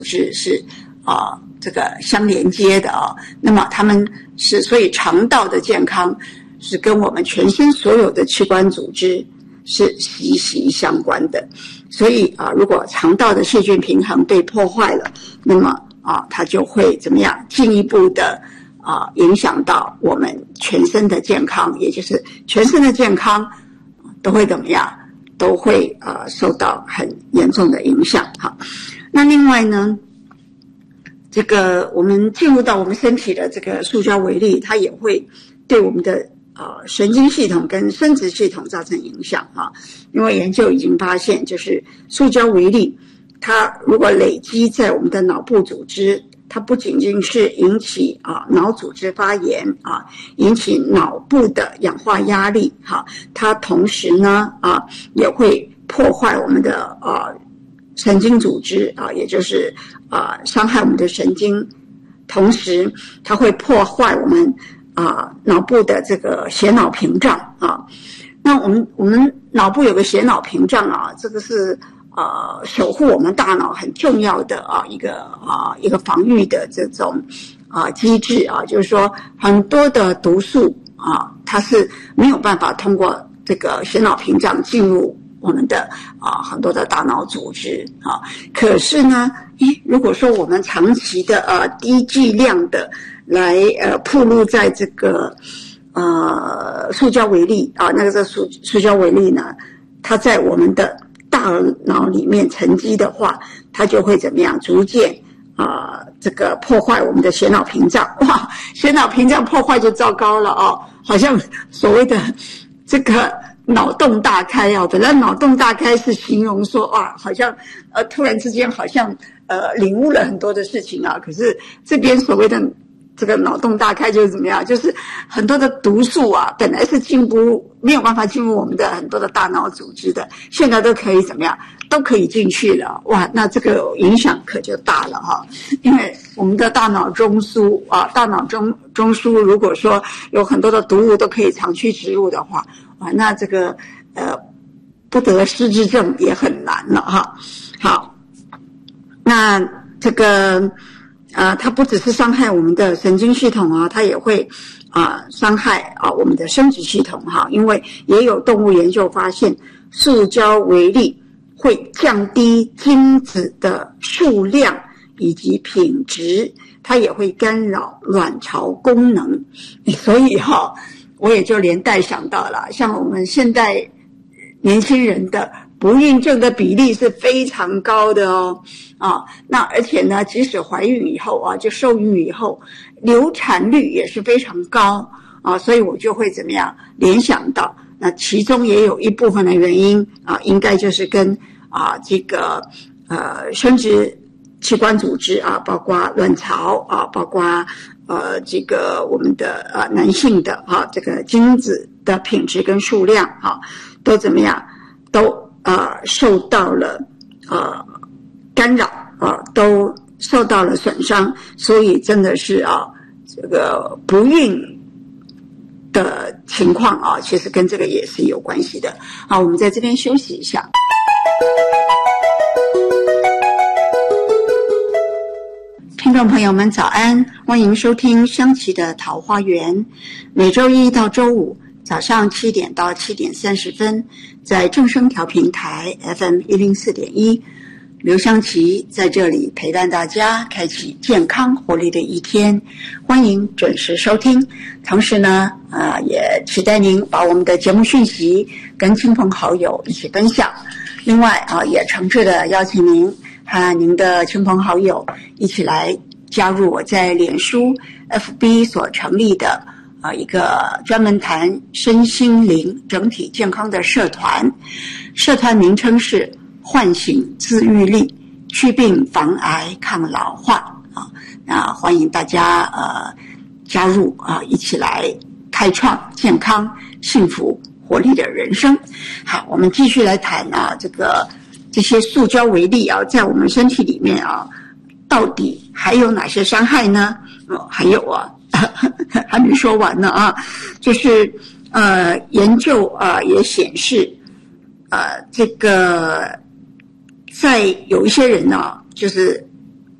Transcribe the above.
是这个相连接的那么他们所以肠道的健康是跟我们全身所有的器官组织是息息相关的。所以如果肠道的细菌平衡被破坏了，那么它就会怎么样进一步的影响到我们全身的健康，也就是全身的健康都会怎么样，都会受到很严重的影响。好，那另外呢，这个我们进入到我们身体的这个塑胶微粒，它也会对我们的神经系统跟生殖系统造成影响因为研究已经发现，就是塑胶微粒它如果累积在我们的脑部组织，它不仅仅是引起脑组织发炎引起脑部的氧化压力它同时呢也会破坏我们的神经组织也就是伤害我们的神经，同时它会破坏我们脑部的这个血脑屏障那我们脑部有个血脑屏障这个是守护我们大脑很重要的一个防御的这种机制就是说很多的毒素它是没有办法通过这个血脑屏障进入我们的很多的大脑组织可是呢如果说我们长期的低剂量的来暴露在这个塑胶微粒那个塑胶微粒呢，它在我们的大脑里面沉积的话，它就会怎么样逐渐这个破坏我们的血脑屏障。哇，血脑屏障破坏就糟糕了好像所谓的这个脑洞大开本来脑洞大开是形容说好像突然之间好像领悟了很多的事情可是这边所谓的这个脑洞大开就是怎么样，就是很多的毒素本来是没有办法进入我们的很多的大脑组织的，现在都可以怎么样，都可以进去了。哇，那这个影响可就大了因为我们的大脑中枢大脑中枢如果说有很多的毒物都可以长驱直入的话，哇，那这个不得失智症也很难了好，那这个它不只是伤害我们的神经系统它也会伤害我们的生殖系统因为也有动物研究发现，塑胶微粒会降低精子的数量以及品质，它也会干扰卵巢功能。所以我也就连带想到了，像我们现在年轻人的不孕症的比例是非常高的那而且呢，即使怀孕以后就受孕以后，流产率也是非常高所以我就会怎么样联想到，那其中也有一部分的原因应该就是跟这个生殖器官组织包括卵巢包括这个我们的男性的这个精子的品质跟数量都怎么样，都受到了干扰都受到了损伤，所以真的是这个不孕的情况其实跟这个也是有关系的。好，我们在这边休息一下。听众朋友们早安，欢迎收听香琪的桃花源，每周一到周五早上7点到7点30分，在正声调频台 FM104.1，刘香琪在这里陪伴大家，开启健康活力的一天，欢迎准时收听。同时呢，也期待您把我们的节目讯息跟亲朋好友一起分享。另外也诚挚的邀请您和您的亲朋好友一起来加入我在脸书 FB 所成立的一个专门谈身心灵整体健康的社团，社团名称是唤醒自愈力，祛病防癌抗老化那欢迎大家加入一起来开创健康幸福活力的人生。好，我们继续来谈这些塑胶微粒在我们身体里面到底还有哪些伤害呢？还有还没说完呢就是研究也显示这个在有一些人就是